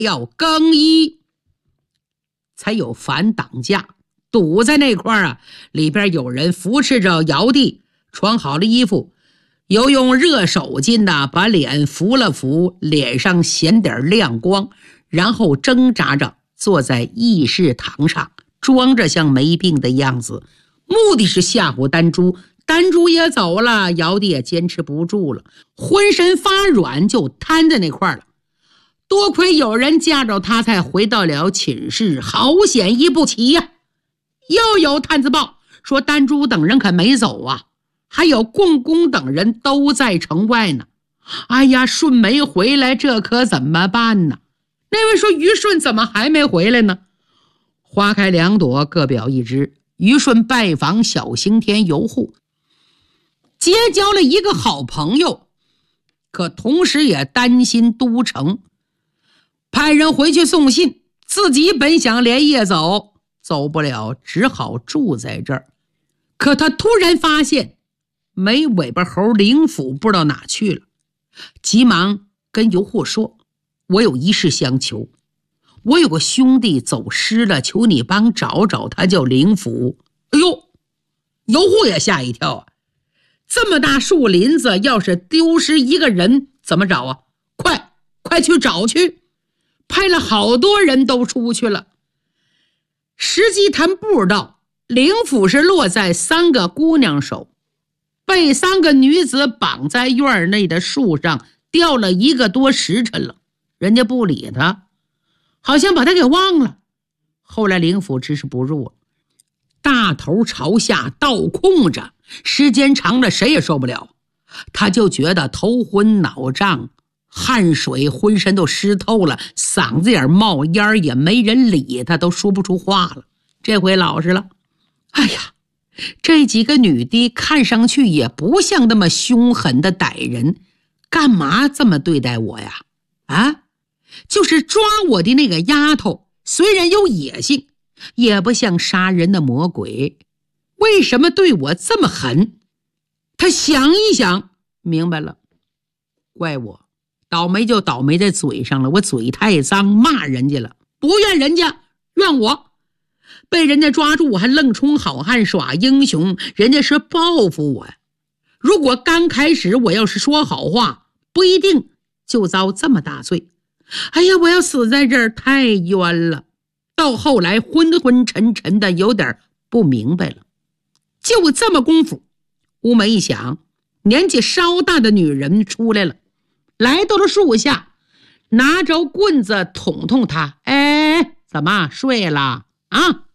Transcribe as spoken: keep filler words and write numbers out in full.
要更衣，才有反挡架。堵在那块啊，里边有人扶持着尧帝，穿好了衣服，又用热手巾呐把脸扶了扶，脸上显点亮光，然后挣扎着坐在议事堂上，装着像没病的样子，目的是吓唬丹珠。丹珠也走了，尧帝也坚持不住了，浑身发软，就瘫在那块了。多亏有人架着他才回到了寝室，好险一步棋呀、啊！又有探子报说丹珠等人可没走啊，还有共工等人都在城外呢。哎呀，舜没回来，这可怎么办呢？那位说虞舜怎么还没回来呢？花开两朵，各表一枝。虞舜拜访小刑天游护，结交了一个好朋友，可同时也担心都城，派人回去送信，自己本想连夜走，走不了，只好住在这儿。可他突然发现没尾巴猴灵甫不知道哪去了，急忙跟游护说，我有一事相求，我有个兄弟走失了，求你帮找找，他叫灵甫。哎呦，游护也吓一跳啊，这么大树林子，要是丢失一个人怎么找啊？快快去找去。派了好多人都出去了。实际他不知道灵甫是落在三个姑娘手，被三个女子绑在院内的树上吊了一个多时辰了，人家不理他，好像把他给忘了。后来灵甫知识不入了，大头朝下倒空着，时间长了谁也受不了，他就觉得头昏脑胀，汗水浑身都湿透了，嗓子眼冒烟，也没人理他，都说不出话了。这回老实了，哎呀，这几个女的看上去也不像那么凶狠的歹人，干嘛这么对待我呀？啊，就是抓我的那个丫头，虽然有野性，也不像杀人的魔鬼，为什么对我这么狠？他想一想明白了，怪我倒霉就倒霉在嘴上了，我嘴太脏，骂人家了，不怨人家，怨我。被人家抓住我还愣充好汉耍英雄，人家是报复我呀。如果刚开始我要是说好话，不一定就遭这么大罪。哎呀，我要死在这儿太冤了。到后来昏昏沉沉的，有点不明白了。就这么功夫，屋门一响，年纪稍大的女人出来了，来到了树下，拿着棍子捅捅他。哎，怎么睡了啊？